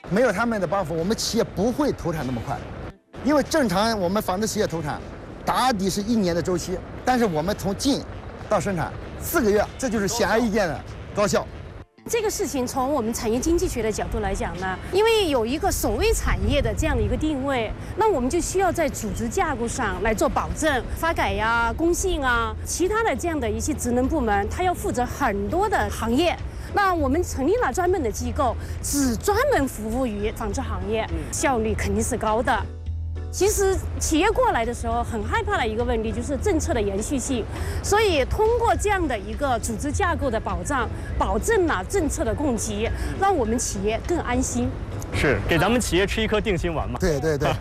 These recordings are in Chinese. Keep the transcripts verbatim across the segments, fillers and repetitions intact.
没有他们的帮扶，我们企业不会投产那么快。因为正常我们纺织企业投产，打底是一年的周期，但是我们从进到生产四个月，这就是显而易见的高效。 这个事情从我们产业经济学的角度来讲呢，因为有一个首位产业的这样的一个定位，那我们就需要在组织架构上来做保证，发改呀、工信啊，其他的这样的一些职能部门，它要负责很多的行业。那我们成立了专门的机构，只专门服务于纺织行业，效率肯定是高的。其实企业过来的时候很害怕的一个问题就是政策的延续性，所以通过这样的一个组织架构的保障，保证了政策的供给，让我们企业更安心。 是给咱们企业吃一颗定心丸嘛？ 对对对。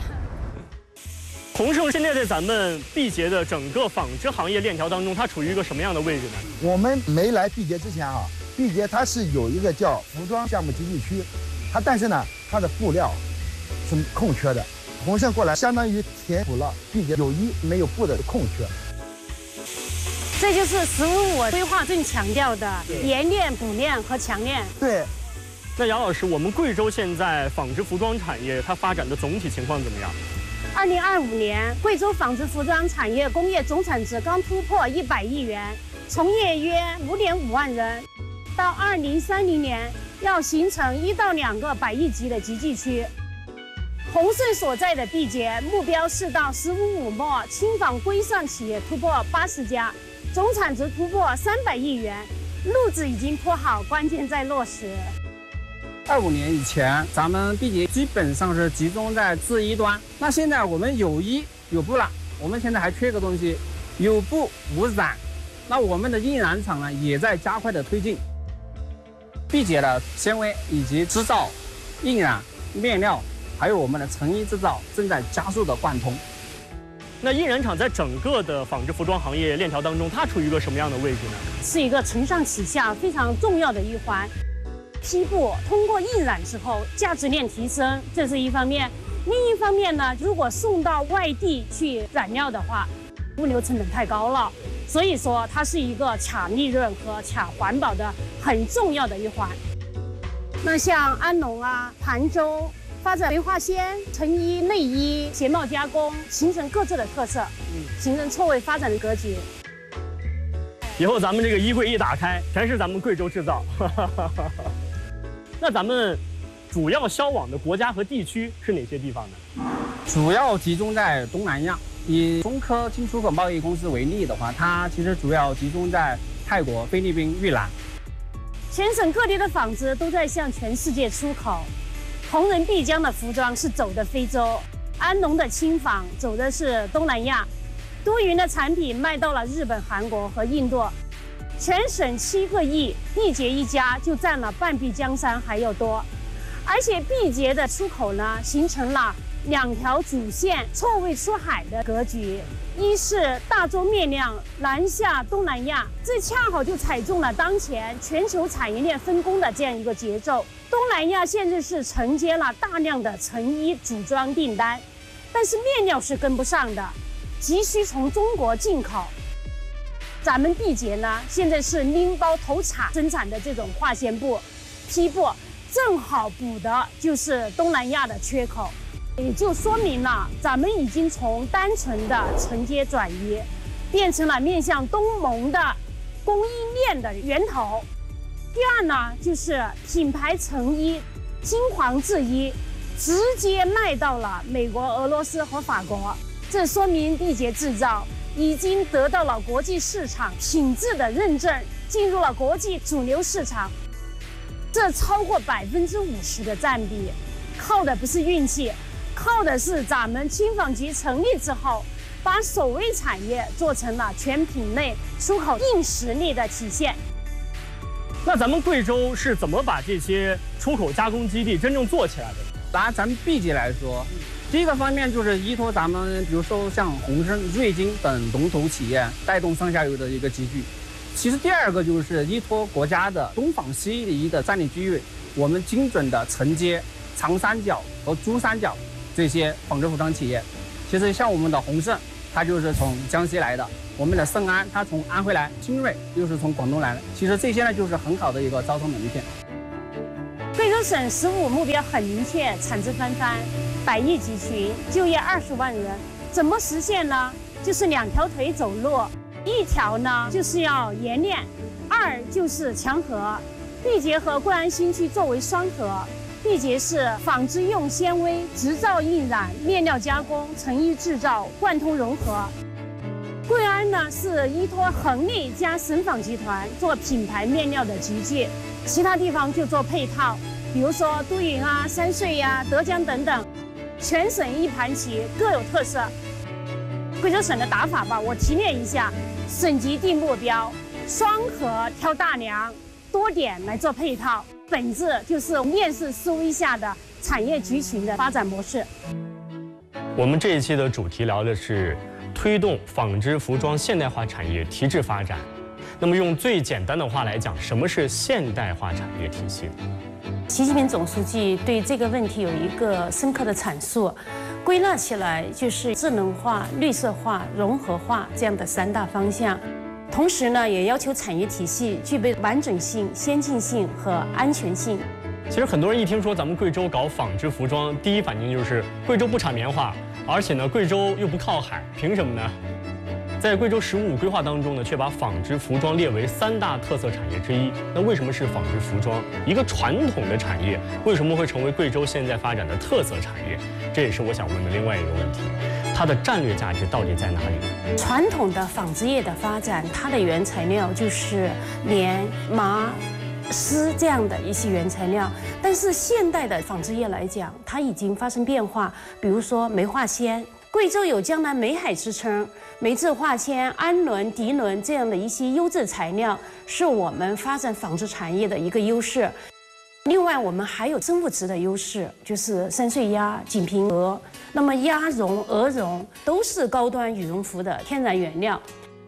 鸿盛现在在咱们毕节的整个纺织行业链条当中，它处于一个什么样的位置呢？ 我们没来毕节之前啊，毕节它是有一个叫服装项目集聚区，它但是呢，它的布料是空缺的。鸿盛过来，相当于填补了毕节有衣没有布的空缺。 这就是“十五五”规划最强调的冶炼、补炼和强炼。 对。 那杨老师，我们贵州现在纺织服装产业它发展的总体情况怎么样？ 二零二五年，贵州纺织服装产业工业总产值刚突破一百亿元，从业约五点五万人。到二零三零年，要形成一到两个百亿级的集聚区。鸿盛所在的毕节目标是到“十五五”末，轻纺规上企业突破八十家，总产值突破三百亿元，路子已经铺好，关键在落实。 二五年以前，咱们毕节基本上是集中在制衣端，那现在我们有衣有布了，我们现在还缺个东西，有布无染，那我们的印染厂呢也在加快的推进。毕节的纤维以及织造、印染、面料。还有我们的成衣制造正在加速的贯通。 那印染厂在整个的纺织服装行业链条当中，它处于一个什么样的位置呢？ 是一个承上启下非常重要的一环。批布通过印染之后，价值链提升，这是一方面；另一方面呢，如果送到外地去染料的话，物流成本太高了，所以说它是一个卡利润和卡环保的很重要的一环。那像安农啊、盘州。发展棉花纤、成衣、内衣、鞋帽加工，形成各自的特色，形成错位发展的格局。 以后咱们这个衣柜一打开，全是咱们贵州制造。那咱们主要销往的国家和地区是哪些地方呢？ 主要集中在东南亚。以中科进出口贸易公司为例的话，它其实主要集中在泰国、菲律宾、越南。 全省各地的纺织都在向全世界出口。同仁必江的服装是走的非洲，安农的轻纺走的是东南亚，多云的产品卖到了日本、韩国和印度。全省七个亿，毕节一家就占了半壁江山还要多。而且毕节的出口呢，形成了两条主线错位出海的格局。一是大宗面料南下东南亚，这恰好就踩中了当前全球产业链分工的这样一个节奏。东南亚现在是承接了大量的成衣组装订单，但是面料是跟不上的，急需从中国进口。咱们毕节呢，现在是拎包投产生产的这种化纤布、批布，正好补的就是东南亚的缺口。也就说明了，咱们已经从单纯的承接转移，变成了面向东盟的供应链的源头。第二呢，就是品牌成衣、金黄制衣，直接卖到了美国、俄罗斯和法国。这说明毕节制造已经得到了国际市场品质的认证，进入了国际主流市场。这超过百分之五十的占比，靠的不是运气。靠的是咱们轻纺局成立之后，把首位产业做成了全品类出口硬实力的体现。 那咱们贵州是怎么把这些出口加工基地真正做起来的？ 拿咱们毕节来说，第一个方面就是依托咱们，比如说像鸿盛、瑞金等龙头企业带动上下游的一个集聚。其实第二个就是依托国家的东纺西移的战略机遇，我们精准的承接长三角和珠三角这些纺织服装企业。其实像我们的鸿盛，它就是从江西来的；我们的盛安，它从安徽来；精锐又是从广东来的。其实这些呢，就是很好的一个招商的名片。 贵州省“十五”目标很明确，产值翻番，百亿集群，就业二十万人。怎么实现呢？就是两条腿走路，一条呢就是要冶炼，二就是强合。缔结和贵安新区作为双核，缔结是纺织用纤维、织造印染、面料加工、成衣制造贯通融合。贵安呢是依托恒力加省纺集团做品牌面料的集聚，其他地方就做配套，比如说都匀啊、三穗呀、德江等等，全省一盘棋，各有特色。贵州省的打法吧，我提炼一下：省级定目标，双核挑大梁，多点来做配套，本质就是链式思维下的产业集群的发展模式。 我们这一期的主题聊的是推动纺织服装现代化产业提质发展。那么用最简单的话来讲，什么是现代化产业体系？ 习近平总书记对这个问题有一个深刻的阐述，归纳起来就是智能化、绿色化、融合化这样的三大方向。同时呢，也要求产业体系具备完整性、先进性和安全性。 其实很多人一听说咱们贵州搞纺织服装，第一反应就是贵州不产棉花，而且呢，贵州又不靠海，凭什么呢？在贵州“十五”规划当中呢，却把纺织服装列为三大特色产业之一。那为什么是纺织服装？一个传统的产业，为什么会成为贵州现在发展的特色产业？这也是我想问的另外一个问题。它的战略价值到底在哪里？ 传统的纺织业的发展，它的原材料就是棉、麻、丝这样的一些原材料。但是现代的纺织业来讲，它已经发生变化。比如说煤化纤，贵州有江南煤海之称，煤制化纤、氨纶、涤纶这样的一些优质材料，是我们发展纺织产业的一个优势。另外，我们还有生物质的优势，就是三穗鸭、锦屏鹅。那么鸭绒、鹅绒都是高端羽绒服的天然原料。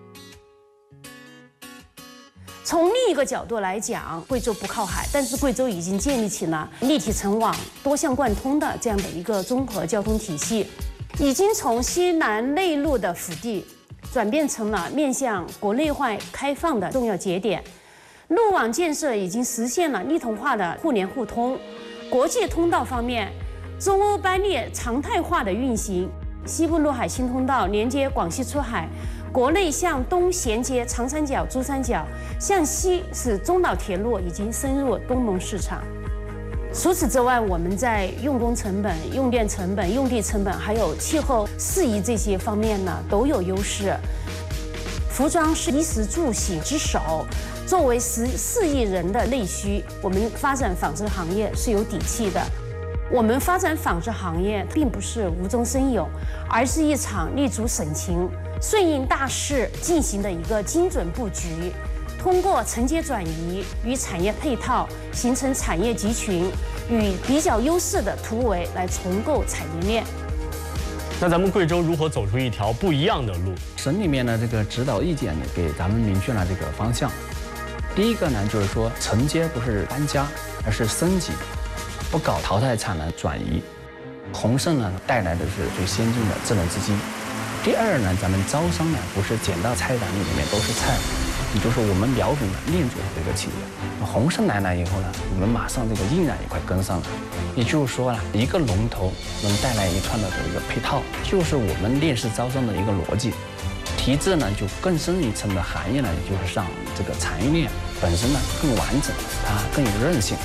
从另一个角度来讲，贵州不靠海，但是贵州已经建立起了立体成网、多项贯通的这样的一个综合交通体系，已经从西南内陆的腹地转变成了面向国内外开放的重要节点。路网建设已经实现了系统化的互联互通，国际通道方面，中欧班列常态化的运行，西部陆海新通道连接广西出海，国内向东衔接长三角、珠三角，向西是中老铁路已经深入东盟市场。除此之外，我们在用工成本、用电成本、用地成本，还有气候适宜这些方面呢，都有优势。服装是衣食住行之首，作为十四亿人的内需，我们发展纺织行业是有底气的。我们发展纺织行业并不是无中生有，而是一场立足省情、顺应大势进行的一个精准布局。通过承接转移与产业配套，形成产业集群与比较优势的突围，来重构产业链。 那咱们贵州如何走出一条不一样的路？ 省里面的这个指导意见呢，给咱们明确了这个方向。第一个呢，就是说承接不是搬家，而是升级，不搞淘汰产能转移。宏盛呢带来的是最先进的智能资金。第二呢，咱们招商呢不是捡到菜单里面都是菜，也就是我们瞄准了链组的这个企业。宏盛来了以后呢，我们马上这个印染也快跟上了。也就是说呢，一个龙头能带来一串的这个配套，就是我们链式招商的一个逻辑。提质呢，就更深一层的含义呢，就是让这个产业链本身呢更完整，它更有韧性。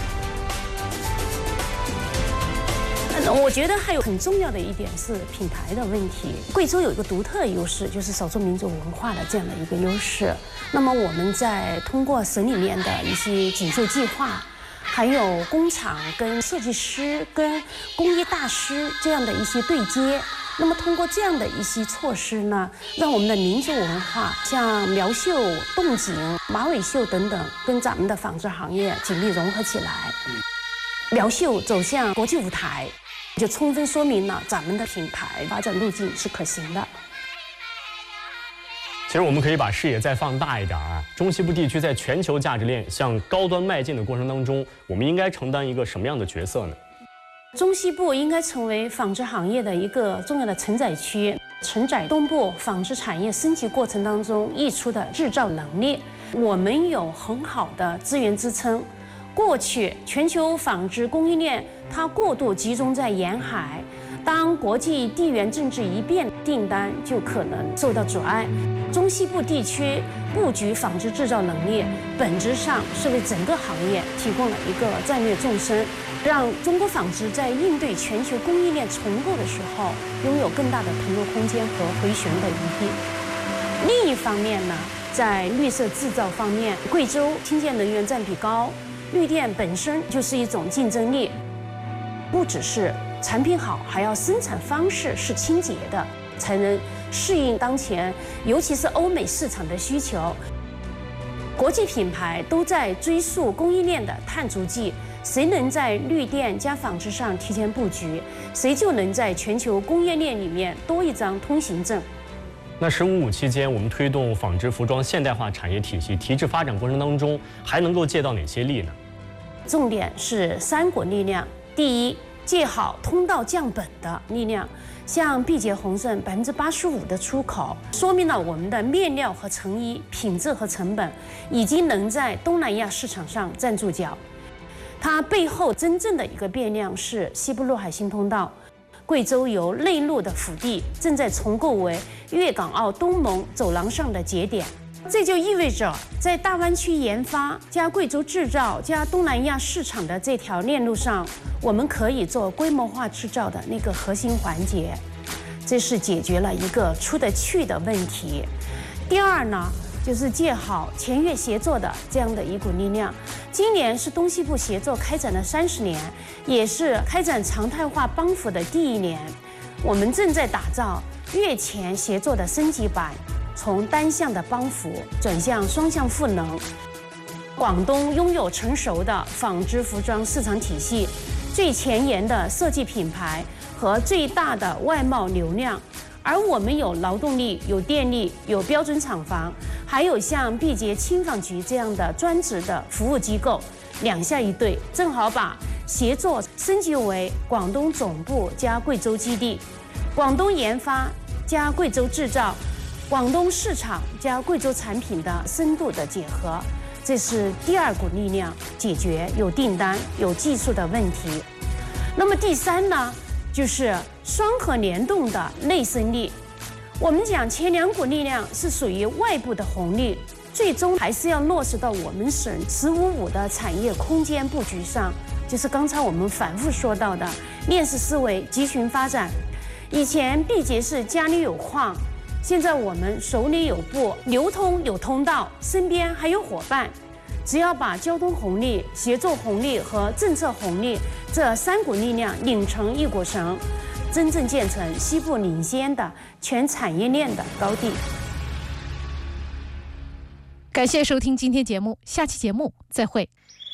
我觉得还有很重要的一点是品牌的问题。贵州有一个独特优势，就是少数民族文化的这样的一个优势。那么我们在通过省里面的一些锦绣计划，还有工厂跟设计师、跟工艺大师这样的一些对接，那么通过这样的一些措施呢，让我们的民族文化，像苗绣、洞锦、马尾绣等等，跟咱们的纺织行业紧密融合起来。苗绣走向国际舞台，就充分说明了咱们的品牌发展路径是可行的。 其实我们可以把视野再放大一点啊，中西部地区在全球价值链向高端迈进的过程当中，我们应该承担一个什么样的角色呢？ 中西部应该成为纺织行业的一个重要的承载区，承载东部纺织产业升级过程当中溢出的制造能力。我们有很好的资源支撑， 过去全球纺织供应链它过度集中在沿海，当国际地缘政治一变，订单就可能受到阻碍。中西部地区布局纺织制造能力，本质上是为整个行业提供了一个战略纵深，让中国纺织在应对全球供应链重构的时候，拥有更大的腾挪空间和回旋的余地。另一方面呢，在绿色制造方面，贵州清洁能源占比高，绿电本身就是一种竞争力，不只是产品好，还要生产方式是清洁的，才能适应当前，尤其是欧美市场的需求。国际品牌都在追溯供应链的碳足迹，谁能在绿电加纺织上提前布局，谁就能在全球供应链里面多一张通行证。 那“十五五”期间，我们推动纺织服装现代化产业体系提质发展过程当中，还能够借到哪些力呢？ 重点是三股力量。第一，借好通道降本的力量，像缔结红盛百分之八十五的出口，说明了我们的面料和成衣品质和成本已经能在东南亚市场上站住脚。它背后真正的一个变量是西部陆海新通道。贵州由内陆的腹地正在重构为粤港澳东盟走廊上的节点，这就意味着在大湾区研发加贵州制造加东南亚市场的这条链路上，我们可以做规模化制造的那个核心环节，这是解决了一个出得去的问题。第二呢，就是借好前粤协作的这样的一股力量。今年是东西部协作开展了三十年，也是开展常态化帮扶的第一年。我们正在打造粤前协作的升级版，从单向的帮扶转向双向赋能。广东拥有成熟的纺织服装市场体系，最前沿的设计品牌和最大的外贸流量。而我们有劳动力、有电力、有标准厂房，还有像缔结轻纺局这样的专职的服务机构，两下一对，正好把协作升级为广东总部加贵州基地，广东研发加贵州制造，广东市场加贵州产品的深度的结合，这是第二股力量，解决有订单、有技术的问题。那么第三呢？就是双核联动的内生力。我们讲前两股力量是属于外部的红利，最终还是要落实到我们省“十五五”的产业空间布局上，就是刚才我们反复说到的链式思维、集群发展。以前缔结是家里有矿，现在我们手里有布，流通有通道，身边还有伙伴。只要把交通红利、协作红利和政策红利这三股力量拧成一股绳，真正建成西部领先的全产业链的高地。 感谢收听今天节目，下期节目再会。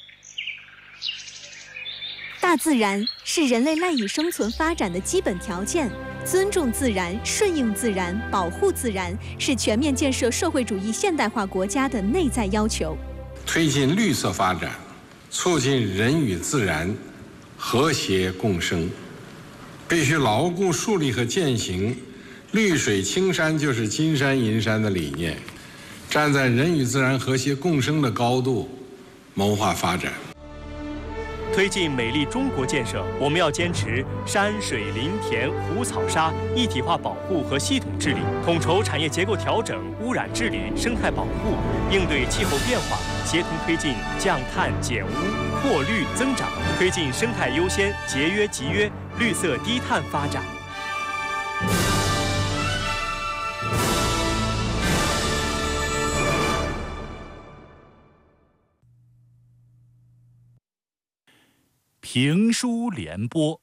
大自然是人类赖以生存发展的基本条件，尊重自然、顺应自然、保护自然是全面建设社会主义现代化国家的内在要求。 推进绿色发展，促进人与自然和谐共生，必须牢固树立和践行绿水青山就是金山银山的理念，站在人与自然和谐共生的高度谋划发展。 推进美丽中国建设，我们要坚持山水林田湖草沙一体化保护和系统治理，统筹产业结构调整、污染治理、生态保护，应对气候变化，协同推进降碳减污、扩绿增长，推进生态优先、节约集约、绿色低碳发展。 评书联播。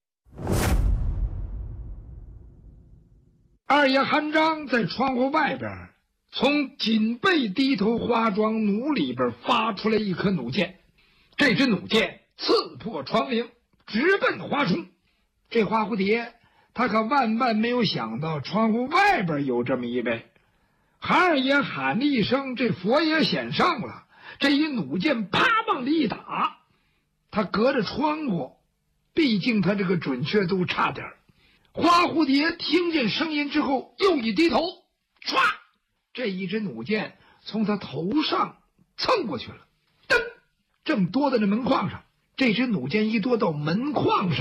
二爷韩章在窗户外边，从紧背低头花庄弩里边发出来一颗弩箭，这支弩箭刺破窗棂，直奔花冲。这花蝴蝶他可万万没有想到窗户外边有这么一位。韩二爷喊了一声，这佛爷显上了，这一弩箭啪往里一打，他隔着窗户，毕竟他这个准确度差点。花蝴蝶听见声音之后又一低头，唰，这一支弩箭从他头上蹭过去了，噔， 正多在那门框上。这只弩箭一多到门框上。